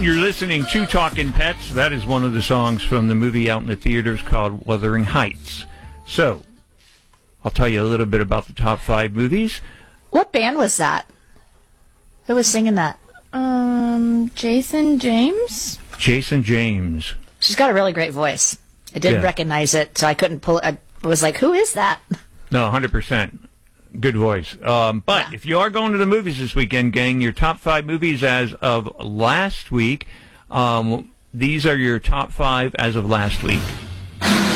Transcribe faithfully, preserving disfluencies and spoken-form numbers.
You're listening to Talking Pets. That is one of the songs from the movie out in the theaters called Wuthering Heights. So, I'll tell you a little bit about the top five movies. What band was that? Who was singing that? Um, Jason James? Jason James. She's got a really great voice. I didn't Yeah. recognize it, so I couldn't pull it. I was like, who is that? No, one hundred percent. Good voice. Um, but Yeah. if you are going to the movies this weekend, gang, your top five movies as of last week, um, these are your top five as of last week.